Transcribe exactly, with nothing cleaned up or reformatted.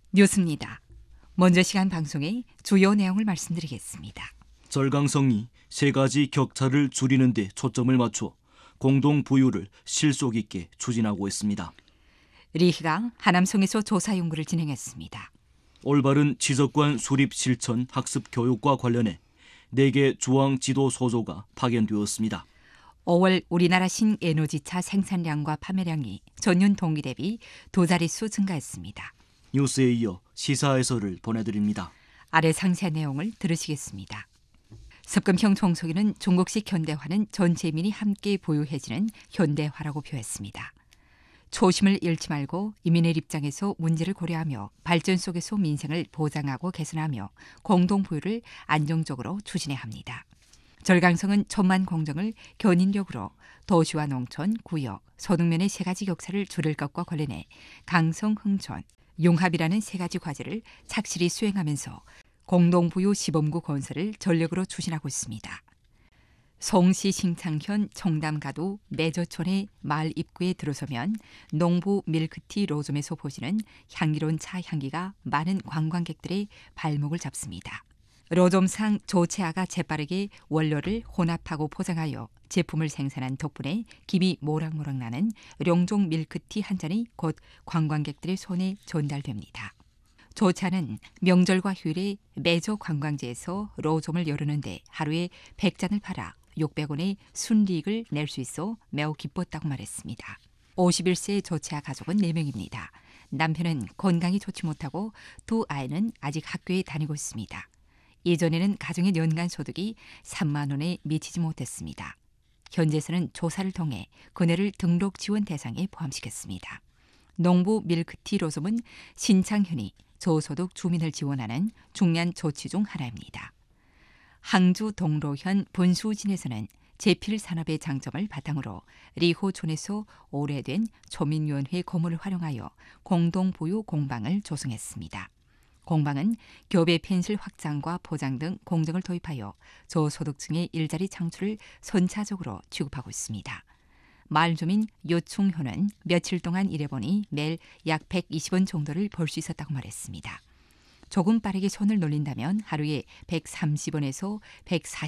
뉴스입니다. 먼저 시간 방송의 주요 내용을 말씀드리겠습니다. 절강성이 세 가지 격차를 줄이는 데 초점을 맞춰 공동 부유를 실속 있게 추진하고 있습니다. 리히가 하남성에서 조사 연구를 진행했습니다. 올바른 지적관 수립 실천 학습 교육과 관련해 네 개 조항 지도 소조가 파견되었습니다. 오월 우리나라 신에너지차 생산량과 판매량이 전년 동기 대비 두 자릿수 증가했습니다. 뉴스에 이어 시사 해설을 보내드립니다. 아래 상세한 내용을 들으시겠습니다. 습금형 청소기는 중국식 현대화는 전 재민이 함께 보유해지는 현대화라고 표했습니다. 초심을 잃지 말고 이민의 입장에서 문제를 고려하며 발전 속에서 민생을 보장하고 개선하며 공동 부유를 안정적으로 추진해야 합니다. 절강성은 천만 공정을 견인력으로 도시와 농촌, 구역, 소득면의 세 가지 격차를 줄일 것과 관련해 강성, 흥촌, 융합이라는 세 가지 과제를 착실히 수행하면서 공동부유 시범구 건설을 전력으로 추진하고 있습니다. 송시 신창현 청담가도 매저촌의 마을 입구에 들어서면 농부 밀크티 로점에서 보시는 향기로운 차 향기가 많은 관광객들의 발목을 잡습니다. 로점상 조체아가 재빠르게 원료를 혼합하고 포장하여 제품을 생산한 덕분에 김이 모락모락 나는 룡종 밀크티 한 잔이 곧 관광객들의 손에 전달됩니다. 조차는 명절과 휴일에 매저 관광지에서 로점을 열었는데 하루에 백 잔을 팔아 육백 원의 순이익을 낼 수 있어 매우 기뻤다고 말했습니다. 오십일 세 조차아 가족은 네 명입니다. 남편은 건강이 좋지 못하고 두 아이는 아직 학교에 다니고 있습니다. 예전에는 가정의 연간 소득이 삼만 원에 미치지 못했습니다. 현재서는 조사를 통해 그네를 등록 지원 대상에 포함시켰습니다. 농부 밀크티 로점은 신창현이 저소득 주민을 지원하는 중요한 조치 중 하나입니다. 항주 동로현 분수진에서는 제필 산업의 장점을 바탕으로 리호촌에서 오래된 초민위원회 건물을 활용하여 공동부유 공방을 조성했습니다. 공방은 교배 펜실 확장과 포장 등 공정을 도입하여 저소득층의 일자리 창출을 선차적으로 취급하고 있습니다. 마을 주민 요충효는 며칠 동안 일해보니 매일 약 백이십 원 정도를 벌 수 있었다고 말했습니다. 조금 빠르게 손을 놀린다면 하루에 백삼십 원에서 백사십